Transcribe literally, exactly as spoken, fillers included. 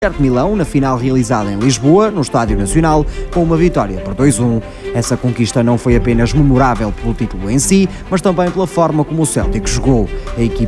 de Milão, na final realizada em Lisboa, no Estádio Nacional, com uma vitória por dois a um. Essa conquista não foi apenas memorável pelo título em si, mas também pela forma como o Celtic jogou. A equipa